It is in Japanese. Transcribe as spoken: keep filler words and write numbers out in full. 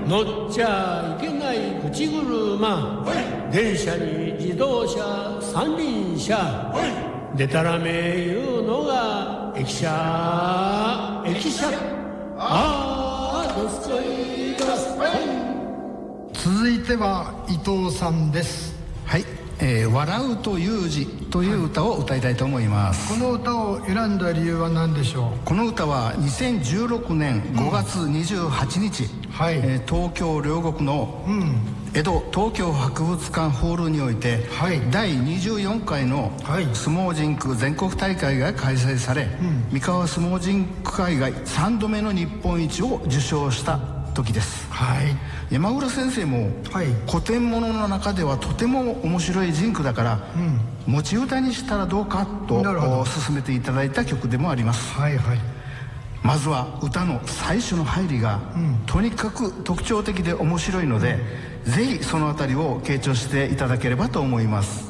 乗っちゃいけない口車、電車に自動車三輪車、でたらめいうのが駅舎駅舎、あーどすこいどすこい。 続いては伊藤さんです。 はい、えー、笑うという字という歌を歌いたいと思います。 この歌を選んだ理由は何でしょう？ この歌はにせんじゅうろくねんごがつにじゅうはちにち、うんはいえー、東京両国の江戸東京博物館ホールにおいて、はい、だいにじゅうよんかいの相撲甚句全国大会が開催され、うん、三河相撲甚句会がさんどめの日本一を受賞した時です、はい、山浦先生も、はい、古典物の中ではとても面白い甚句だから、うん、持ち歌にしたらどうかと勧めていただいた曲でもあります、はいはい、まずは歌の最初の入りが、うん、とにかく特徴的で面白いので、うん、ぜひそのあたりを傾聴していただければと思います。